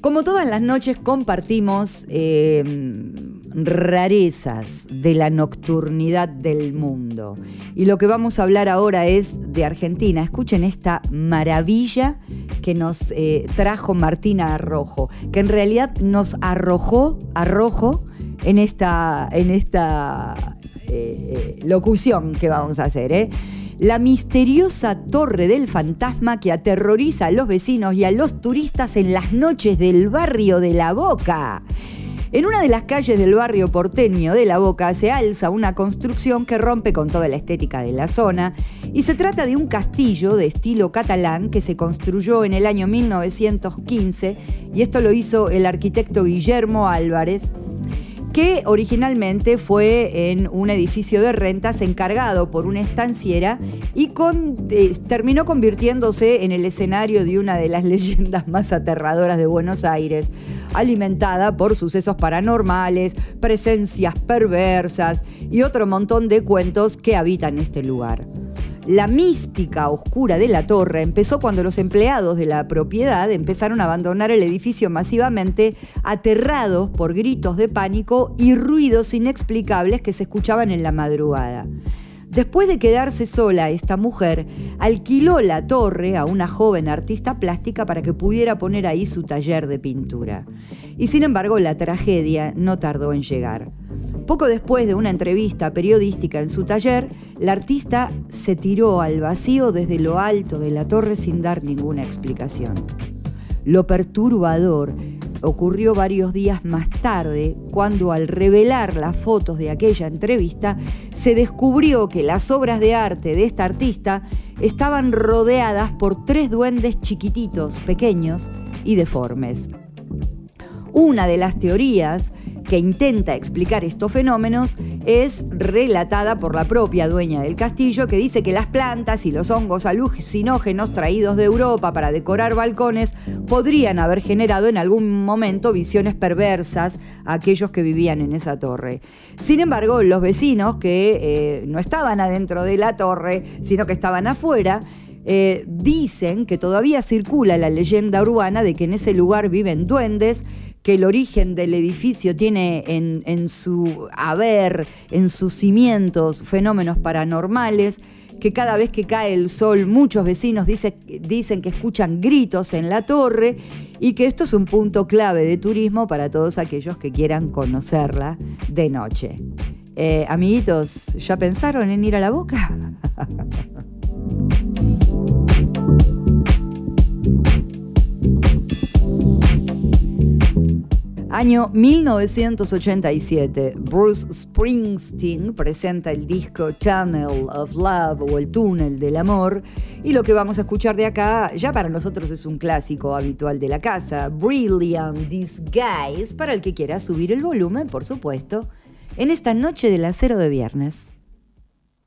Como todas las noches compartimos rarezas de la nocturnidad del mundo. Y lo que vamos a hablar ahora es de Argentina. Escuchen esta maravilla que nos trajo Martina Arrojo, que en realidad nos arrojó en esta locución que vamos a hacer, La misteriosa Torre del Fantasma que aterroriza a los vecinos y a los turistas en las noches del barrio de La Boca. En una de las calles del barrio porteño de La Boca se alza una construcción que rompe con toda la estética de la zona y se trata de un castillo de estilo catalán que se construyó en el año 1915 y esto lo hizo el arquitecto Guillermo Álvarez, que originalmente fue en un edificio de rentas encargado por una estanciera y terminó convirtiéndose en el escenario de una de las leyendas más aterradoras de Buenos Aires, alimentada por sucesos paranormales, presencias perversas y otro montón de cuentos que habitan este lugar. La mística oscura de la torre empezó cuando los empleados de la propiedad empezaron a abandonar el edificio masivamente, aterrados por gritos de pánico y ruidos inexplicables que se escuchaban en la madrugada. Después de quedarse sola, esta mujer alquiló la torre a una joven artista plástica para que pudiera poner ahí su taller de pintura. Y sin embargo, la tragedia no tardó en llegar. Poco después de una entrevista periodística en su taller, la artista se tiró al vacío desde lo alto de la torre sin dar ninguna explicación. Lo perturbador ocurrió varios días más tarde, cuando al revelar las fotos de aquella entrevista, se descubrió que las obras de arte de esta artista estaban rodeadas por 3 duendes chiquititos, pequeños y deformes. Una de las teorías que intenta explicar estos fenómenos es relatada por la propia dueña del castillo, que dice que las plantas y los hongos alucinógenos traídos de Europa para decorar balcones podrían haber generado en algún momento visiones perversas a aquellos que vivían en esa torre. Sin embargo, los vecinos que no estaban adentro de la torre, sino que estaban afuera, dicen que todavía circula la leyenda urbana de que en ese lugar viven duendes, que el origen del edificio tiene en su haber, en sus cimientos, fenómenos paranormales, que cada vez que cae el sol muchos vecinos dicen que escuchan gritos en la torre y que esto es un punto clave de turismo para todos aquellos que quieran conocerla de noche. Amiguitos, ¿ya pensaron en ir a La Boca? Año 1987, Bruce Springsteen presenta el disco Tunnel of Love o El Túnel del Amor, y lo que vamos a escuchar de acá ya para nosotros es un clásico habitual de la casa, Brilliant Disguise, para el que quiera subir el volumen, por supuesto, en esta noche del acero de viernes.